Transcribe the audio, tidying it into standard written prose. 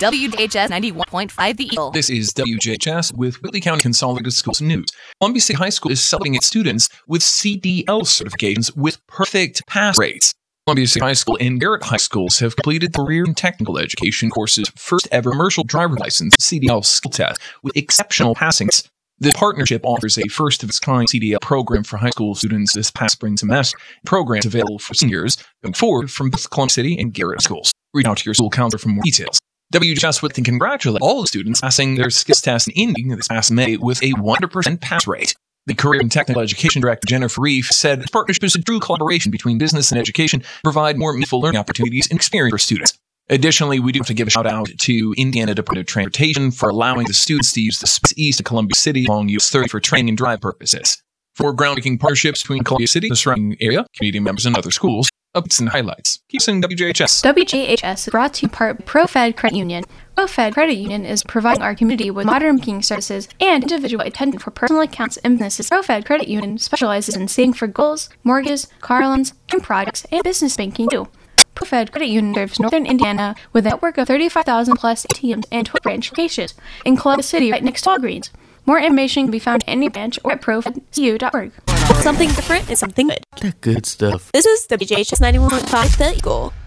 WJHS 91.5 The Eagle. This is WJHS with Whitley County Consolidated Schools News. Columbia City High School is celebrating its students with CDL certifications with perfect pass rates. Columbia City High School and Garrett High Schools have completed career and technical education courses' first ever commercial driver license CDL skill test with exceptional passing rates. The partnership offers a first-of-its-kind CDL program for high school students this past spring semester. Programs available for seniors going forward from both Columbia City and Garrett schools. Reach out to your school counselor for more details. WJS would congratulate all the students passing their skills test in Indy this past May with a 100% pass rate. The Career and Technical Education Director, Jennifer Reef, said this partnership is a true collaboration between business and education to provide more meaningful learning opportunities and experience for students. Additionally, we do have to give a shout out to Indiana Department of Transportation for allowing the students to use the space east of Columbia City along US 30 for training and drive purposes. For groundbreaking partnerships between Columbia City, the surrounding area, community members, and other schools, updates and highlights. Keep listening to WJHS. WJHS is brought to you in part by ProFed Credit Union. ProFed Credit Union is providing our community with modern banking services and individual attendance for personal accounts and businesses. ProFed Credit Union specializes in saving for goals, mortgages, car loans, and projects, and business banking too. ProFed Credit Union serves Northern Indiana with a network of 35,000 plus ATMs and 12 branch locations in Columbia City right next to Walgreens. More information can be found at any branch or at profedcu.org. Something different is something good. That good stuff. This is WJHS 91.5 The Eagle.